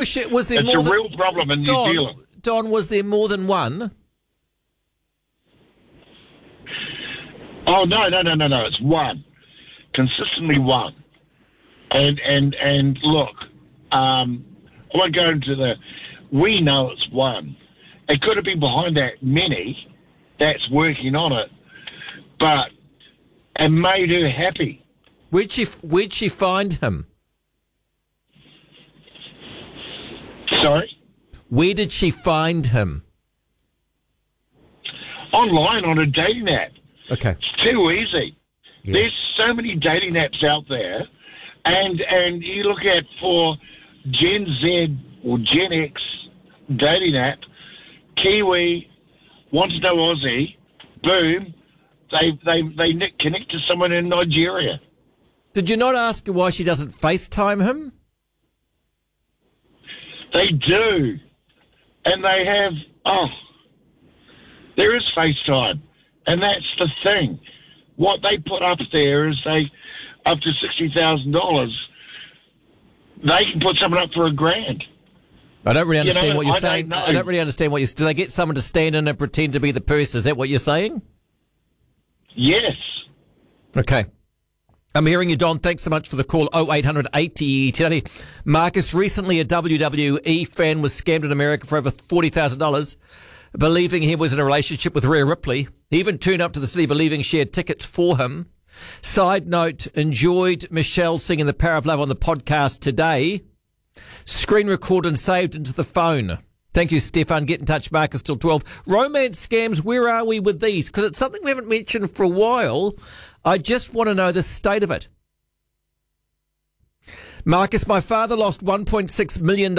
question, was there It's more a than... real problem in New Zealand. Don, was there more than one? Oh, no. It's one. Consistently one. And look, I won't go into we know it's one. It could have been behind that many that's working on it, and made her happy. Where'd she find him? Sorry? Where did she find him? Online on a dating app. Okay. It's too easy. Yeah. There's so many dating apps out there, and you look at for Gen Z or Gen X dating app, Kiwi, Want to Know Aussie, boom, they connect to someone in Nigeria. Did you not ask her why she doesn't FaceTime him? They do. And they have, there is FaceTime. And that's the thing. What they put up there is up to $60,000, they can put someone up for $1,000. I don't really understand what you're saying. Don't know. I don't really understand what you're... Do they get someone to stand in and pretend to be the person? Is that what you're saying? Yes. Okay. I'm hearing you, Don. Thanks so much for the call. 0800 80 1080. Marcus, recently a WWE fan was scammed in America for over $40,000, believing he was in a relationship with Rhea Ripley. He even turned up to the city believing she had tickets for him. Side note, enjoyed Michelle singing The Power of Love on the podcast today. Screen recorded and saved into the phone. Thank you, Stefan. Get in touch, Marcus, till 12. Romance scams, where are we with these? Because it's something we haven't mentioned for a while. I just want to know the state of it. Marcus, my father lost $1.6 million.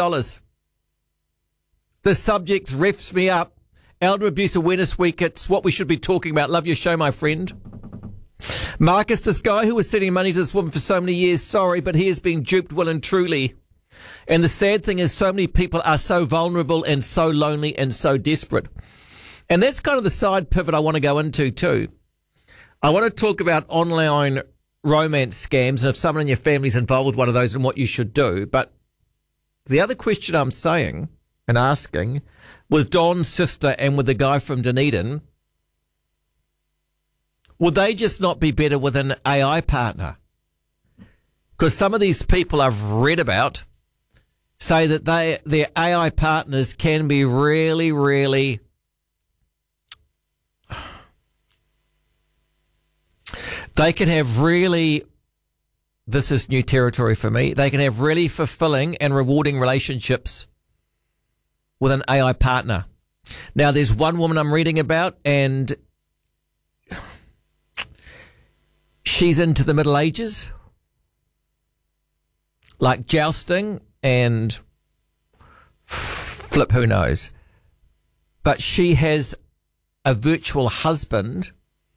The subject refs me up. Elder Abuse Awareness Week, it's what we should be talking about. Love your show, my friend. Marcus, this guy who was sending money to this woman for so many years, sorry, but he has been duped well and truly. And the sad thing is so many people are so vulnerable and so lonely and so desperate. And that's kind of the side pivot I want to go into too. I want to talk about online romance scams and if someone in your family's involved with one of those and what you should do. But the other question I'm saying and asking with Don's sister and with the guy from Dunedin, would they just not be better with an AI partner? Because some of these people I've read about say that their AI partners can be really, really they can have really, this is new territory for me, they can have really fulfilling and rewarding relationships with an AI partner. Now, there's one woman I'm reading about and she's into the Middle Ages, like jousting and flip, who knows. But she has a virtual husband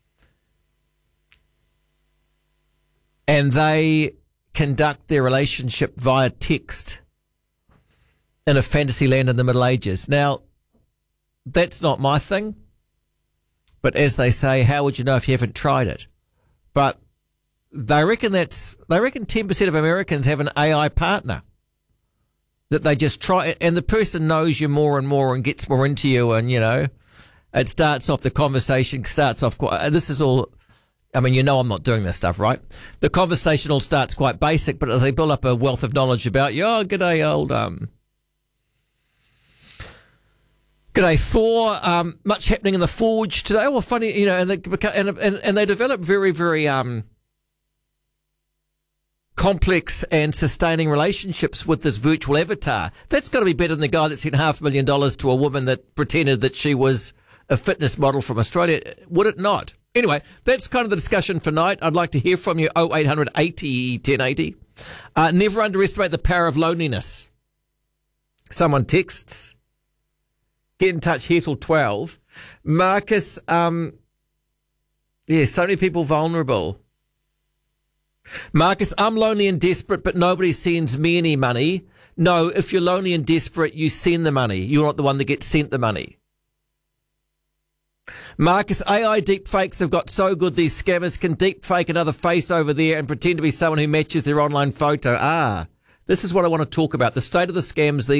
and they conduct their relationship via text in a fantasy land in the Middle Ages. Now, that's not my thing. But as they say, how would you know if you haven't tried it? But they reckon 10% of Americans have an AI partner that they just try, and the person knows you more and more and gets more into you, and it starts off, the conversation starts off quite, this is all, I mean, I'm not doing this stuff, right? The conversation all starts quite basic, but as they build up a wealth of knowledge about you, g'day old, g'day Thor, much happening in the Forge today. Well, funny, and they develop very, very complex and sustaining relationships with this virtual avatar. That's got to be better than the guy that sent $500,000 to a woman that pretended that she was a fitness model from Australia. Would it not? Anyway, that's kind of the discussion for tonight. I'd like to hear from you. 0800 80 1080. Never underestimate the power of loneliness. Someone texts. Get in touch here till 12. Marcus, so many people vulnerable. Marcus, I'm lonely and desperate, but nobody sends me any money. No, if you're lonely and desperate, you send the money. You're not the one that gets sent the money. Marcus, AI deepfakes have got so good these scammers can deepfake another face over there and pretend to be someone who matches their online photo. This is what I want to talk about. The state of the scams these